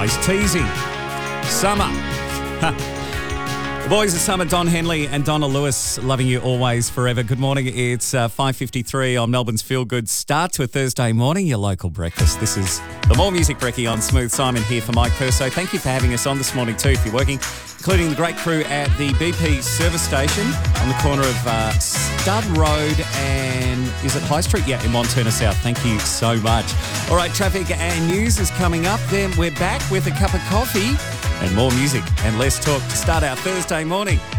he's teasing. Summer. The boys of Summer, Don Henley and Donna Lewis, loving you always, forever. Good morning. It's 5:53 on Melbourne's Feel Good start to a Thursday morning, your local breakfast. This is the More Music Brekkie on Smooth. Simon here for Mike Perso. Thank you for having us on this morning too, if you're working, including the great crew at the BP service station on the corner of Stud Road and is it High Street? Yeah, in Montana South. Thank you so much. All right, traffic and news is coming up. Then we're back with a cup of coffee and more music and less talk to start our Thursday morning.